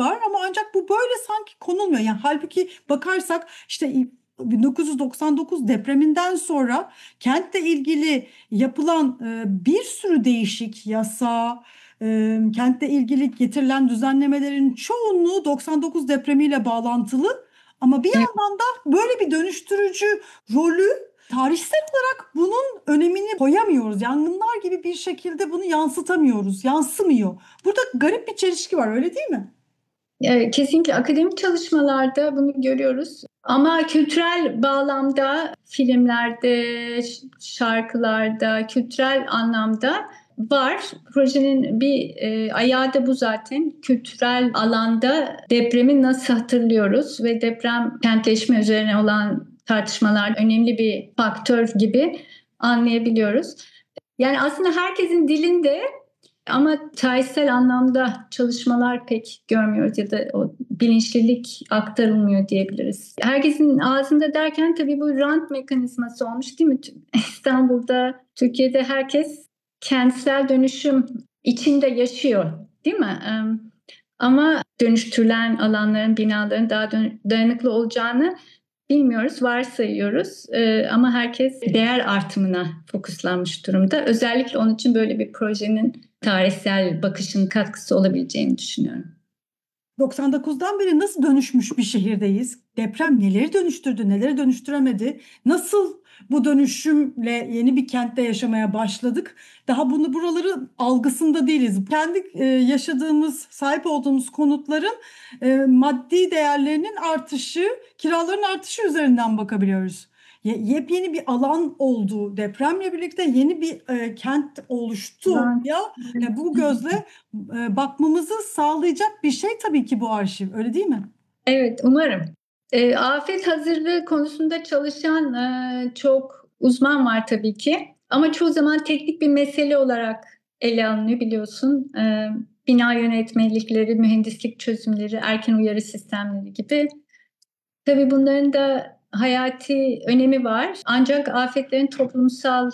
var ama ancak bu böyle sanki konulmuyor. Yani halbuki bakarsak işte 1999 depreminden sonra kentle ilgili yapılan bir sürü değişik yasa, kentle ilgili getirilen düzenlemelerin çoğunluğu 99 depremiyle bağlantılı. Ama bir Evet, yandan da böyle bir dönüştürücü rolü tarihsel olarak bunun önemini koyamıyoruz. Yangınlar gibi bir şekilde bunu yansıtamıyoruz, yansımıyor. Burada garip bir çelişki var, öyle değil mi? kesinlikle akademik çalışmalarda bunu görüyoruz. Ama kültürel bağlamda, filmlerde, şarkılarda, kültürel anlamda var. Projenin bir ayağı da bu zaten. Kültürel alanda depremi nasıl hatırlıyoruz ve deprem kentleşme üzerine olan tartışmalar önemli bir faktör gibi anlayabiliyoruz. Yani aslında herkesin dilinde ama tarihsel anlamda çalışmalar pek görmüyoruz ya da o bilinçlilik aktarılmıyor diyebiliriz. Herkesin ağzında derken tabii bu rant mekanizması olmuş değil mi? İstanbul'da, Türkiye'de herkes kentsel dönüşüm içinde yaşıyor değil mi? Ama dönüştürülen alanların, binaların daha dayanıklı olacağını bilmiyoruz, varsayıyoruz. Ama herkes değer artımına fokuslanmış durumda. Özellikle onun için böyle bir projenin tarihsel bakışın katkısı olabileceğini düşünüyorum. 99'dan beri nasıl dönüşmüş bir şehirdeyiz? Deprem neleri dönüştürdü, neleri dönüştüremedi? Nasıl bu dönüşümle yeni bir kentte yaşamaya başladık? Daha buraları algısında değiliz. Kendi yaşadığımız, sahip olduğumuz konutların maddi değerlerinin artışı, kiraların artışı üzerinden bakabiliyoruz. Yepyeni bir alan oldu. Depremle birlikte yeni bir kent oluştu. Ben, Ya bu gözle bakmamızı sağlayacak bir şey tabii ki bu arşiv, öyle değil mi? evet, umarım. Afet hazırlığı konusunda çalışan çok uzman var tabii ki. Ama çoğu zaman teknik bir mesele olarak ele alınıyor biliyorsun. Bina yönetmelikleri, mühendislik çözümleri, erken uyarı sistemleri gibi. Tabii bunların da hayati önemi var. Ancak afetlerin toplumsal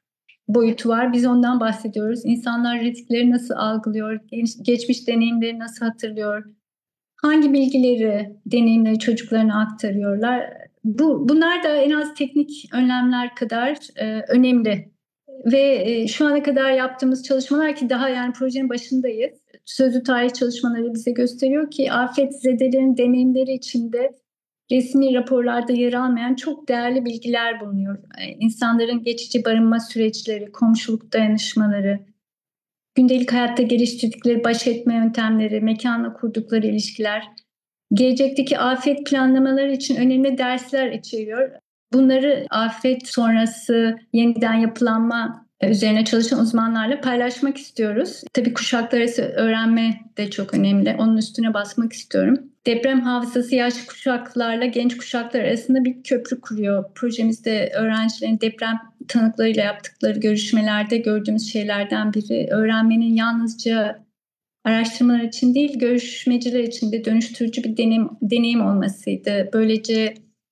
boyutu var. Biz ondan bahsediyoruz. İnsanlar riskleri nasıl algılıyor, geçmiş deneyimleri nasıl hatırlıyor, hangi bilgileri, deneyimleri çocuklarına aktarıyorlar. Bunlar da en az teknik önlemler kadar önemli. Ve şu ana kadar yaptığımız çalışmalar ki daha yani projenin başındayız. Sözlü tarih çalışmaları bize gösteriyor ki afetzedelerin deneyimleri içinde resmi raporlarda yer almayan çok değerli bilgiler bulunuyor. İnsanların geçici barınma süreçleri, komşuluk dayanışmaları, gündelik hayatta geliştirdikleri baş etme yöntemleri, mekanla kurdukları ilişkiler, gelecekteki afet planlamaları için önemli dersler içeriyor. Bunları afet sonrası yeniden yapılanma üzerine çalışan uzmanlarla paylaşmak istiyoruz. Tabii kuşaklar arası öğrenme de çok önemli. Onun üstüne basmak istiyorum. Deprem hafızası yaşlı kuşaklarla genç kuşaklar arasında bir köprü kuruyor. Projemizde öğrencilerin deprem tanıklarıyla yaptıkları görüşmelerde gördüğümüz şeylerden biri öğrenmenin yalnızca araştırmalar için değil, görüşmeciler için de dönüştürücü bir deneyim olmasıydı. Böylece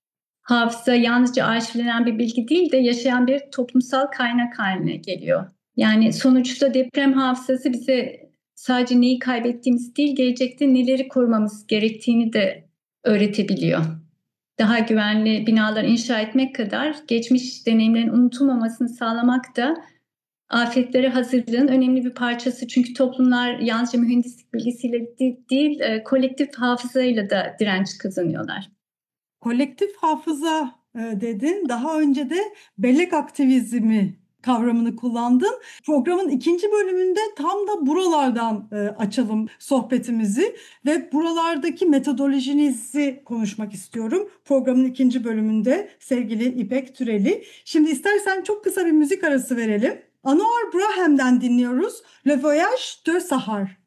hafıza yalnızca arşivlenen bir bilgi değil de yaşayan bir toplumsal kaynak haline geliyor. Yani sonuçta deprem hafızası bize sadece neyi kaybettiğimiz değil, gelecekte neleri korumamız gerektiğini de öğretebiliyor. Daha güvenli binalar inşa etmek kadar geçmiş deneyimlerin unutulmamasını sağlamak da afetlere hazırlığın önemli bir parçası. Çünkü toplumlar yalnızca mühendislik bilgisiyle değil, kolektif hafızayla da direnç kazanıyorlar. Kolektif hafıza dedin. Daha önce de bellek aktivizmi kavramını kullandın. Programın ikinci bölümünde tam da buralardan açalım sohbetimizi ve buralardaki metodolojinizi konuşmak istiyorum. Programın ikinci bölümünde sevgili İpek Türeli. Şimdi istersen çok kısa bir müzik arası verelim. Anouar Braham'den dinliyoruz. Le Voyage de Sahar.